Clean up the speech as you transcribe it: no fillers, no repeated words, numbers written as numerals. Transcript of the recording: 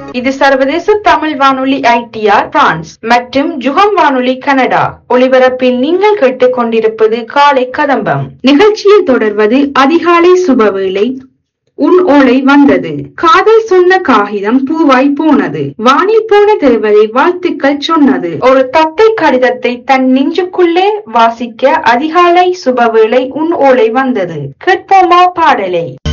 இது சர்வதேச தமிழ் வானொலி ITR பிரான்ஸ் மற்றும் ஜுகம் வானொலி கனடா ஒலிபரப்பில் நீங்கள் கேட்டுக்கொண்டிருப்பது காலை கதம்பம். நிகழ்ச்சியில் தொடர்வது அதிகாலை சுபவேளை. உன் ஓலை வந்தது, காதல் சொன்ன காகிதம் பூவாய் போனது, வானில் போன தேவதை வாழ்த்துக்கள் சொன்னது. ஒரு தத்தை கடிதத்தை தன் நெஞ்சுக்குள்ளே வாசிக்க அதிகாலை சுபவேளை உன் ஓலை வந்தது. கேட்போமா பாடலை.